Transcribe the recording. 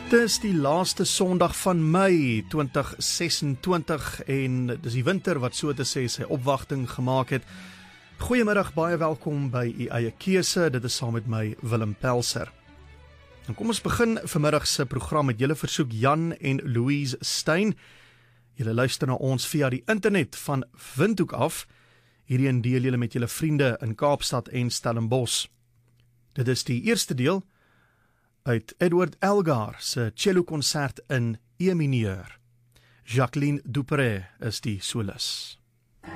Dit is die laaste Sondag van Mei 2026 en dis die winter wat so te sê sy opwagting gemaak het. Goeiemiddag, baie welkom by U Eie Keuse. Dit is saam met my Willem Pelser. En kom ons begin vanmiddag se program met julle versoek Jan en Louise Stein. Julle luister na ons via die internet van Windhoek af. Hierheen deel julle met julle vriende in Kaapstad en Stellenbosch. Dit is die eerste deel uit Edward Elgar se cello-konsert in E mineur. Jacqueline Dupré is die solis.